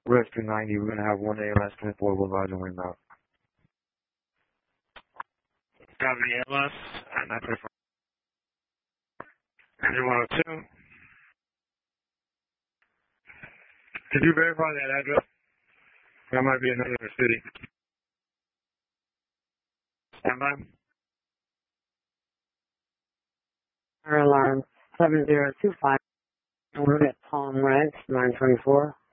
Rescue 90, we're going to have 1 ALS 24 will advise on way out. Copy ALS, 924. 102. Could you verify that address? That might be another city. Stand by. Alarm 7025. We're at Palm Ranch, 924.